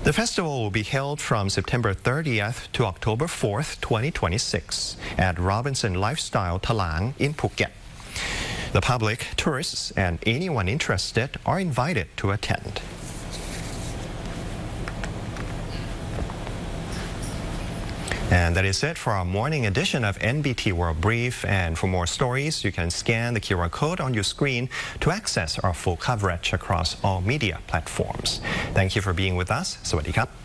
The festival will be held from September 30th to October 4th, 2026 at Robinson Lifestyle Talang in Phuket. The public, tourists, and anyone interested are invited to attend. And that is it for our morning edition of NBT World Brief. And for more stories, you can scan the QR code on your screen to access our full coverage across all media platforms. Thank you for being with us. สวัสดีครับ